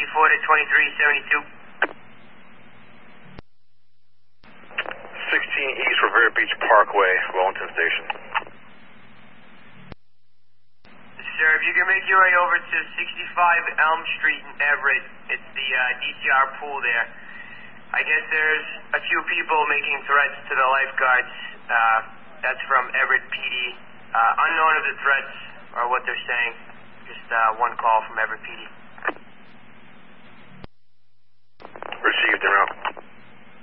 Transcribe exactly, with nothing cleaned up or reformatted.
four to twenty-three seventy-two. sixteen East Rivera Beach Parkway, Wellington Station. Sir, if you can make your way over to sixty-five Elm Street in Everett, it's the uh, D C R pool there. I guess there's a few people making threats to the lifeguards. Uh, that's from Everett P D. Uh, unknown of the threats or what they're saying. Just uh, one call from Everett P D. Received, en route.